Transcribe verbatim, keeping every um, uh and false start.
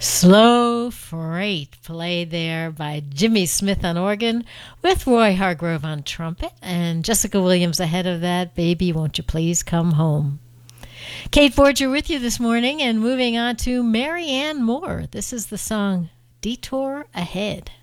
Slow Freight, played there by Jimmy Smith on organ with Roy Hargrove on trumpet and Jessica Williams ahead of that, Baby Won't You Please Come Home. Kate Forger with you this morning and moving on to Mary Ann Moore. This is the song Detour Ahead.